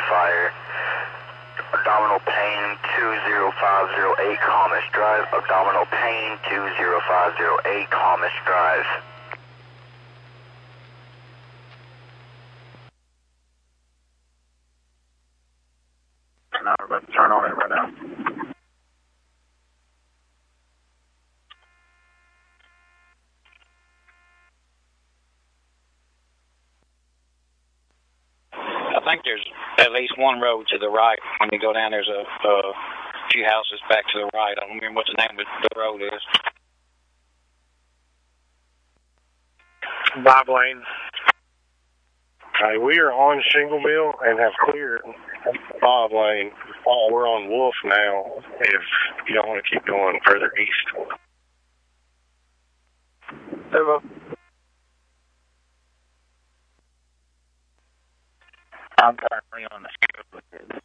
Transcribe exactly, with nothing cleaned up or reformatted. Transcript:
fire. Abdominal pain two zero five zero eight Commerce Drive. Abdominal pain two zero five zero eight Commerce Drive. Now we're about to turn on it right now. I think there's at least one road to the right. When you go down, there's a, a few houses back to the right. I don't remember what the name of the road is. Bob Lane. Okay, we are on Shingle Mill and have cleared Bob Lane. Oh, we're on Wolf now if you don't want to keep going further east. Over. I'm currently on the